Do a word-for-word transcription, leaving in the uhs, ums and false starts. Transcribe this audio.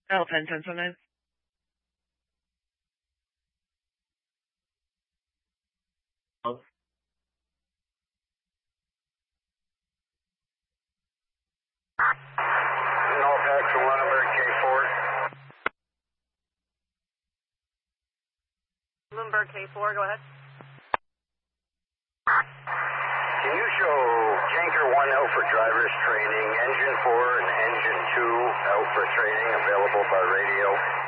L ten ten oh nine. North Axle Lunenburg K four. Lunenburg K four, go ahead. Can you show Janker one out for drivers training, engine four and engine two out for training available by radio?